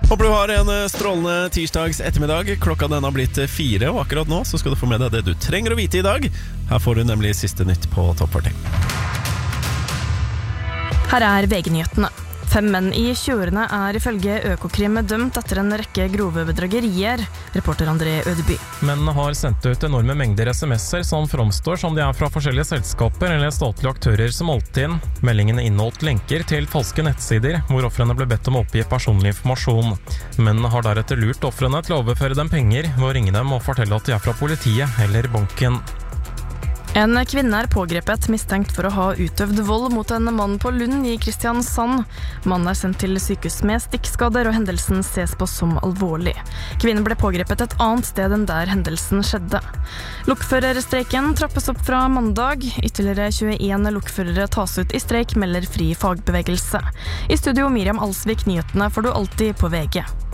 Håper du har en strålende tirsdags ettermiddag. Klokka den har blitt 4, og akkurat nå så skal du få med deg det du trenger å vite i dag. Her får du nemlig siste nytt på Toppkvarter. Her er VG-nyhetene. 5 menn i 20-årene er ifølge Økokrim dømt etter en rekke grove bedragerier, reporter André Ødeby. Mennene har sendt ut enorme mengder sms'er som framstår som de er fra forskjellige selskaper eller statlige aktører som Altinn. Meldingene inneholdt lenker til falske nettsider, hvor ofrene ble bedt om å oppgi personlig informasjon. Mennene har deretter lurt ofrene til å overføre dem penger ved å ringe dem og fortelle at de er fra politiet eller banken. En kvinne er pågrepet mistenkt for å ha utøvd vold mot en mann på Lund i Kristiansand. Mannen er sendt til sykehus med stikkskader, og hendelsen ses på som alvorlig. Kvinnen ble pågrepet et annet sted enn der hendelsen skjedde. Lokførerstreiken trappes opp fra mandag. Ytterligere 21 lokførere tas ut i streik, melder Fri Fagbevegelse. I studio Miriam Alsvik, nyhetene får du alltid på VG.